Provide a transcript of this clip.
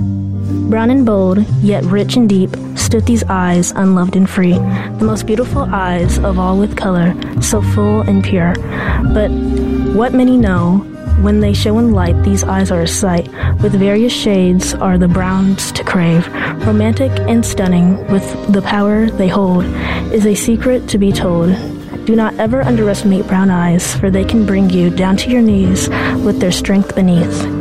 Brown and bold, yet rich and deep, stood these eyes, unloved and free, the most beautiful eyes of all with color, so full and pure. But what many know, when they show in light, these eyes are a sight. With various shades are the browns to crave. Romantic and stunning, with the power they hold, is a secret to be told. Do not ever underestimate brown eyes, for they can bring you down to your knees with their strength beneath.